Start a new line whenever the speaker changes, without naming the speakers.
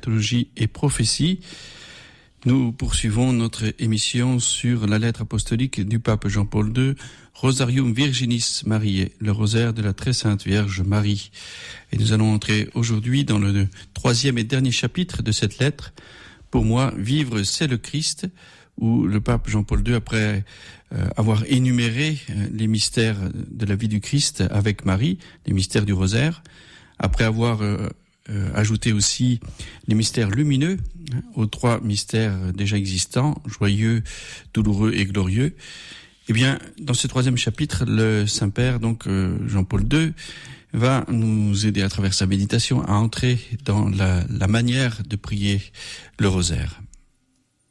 eschatologie et prophétie. Nous poursuivons notre émission sur la lettre apostolique du pape Jean-Paul II, Rosarium Virginis Mariae, le rosaire de la très sainte Vierge Marie. Et nous allons entrer aujourd'hui dans le 3e et dernier chapitre de cette lettre. Pour moi, vivre, c'est le Christ, où le pape Jean-Paul II, après avoir énuméré les mystères de la vie du Christ avec Marie, les mystères du rosaire, après avoir ajouté aussi les mystères lumineux aux 3 mystères déjà existants, joyeux, douloureux et glorieux, eh bien, dans ce 3e chapitre, le Saint-Père, donc Jean-Paul II, va nous aider à travers sa méditation à entrer dans la manière de prier le rosaire.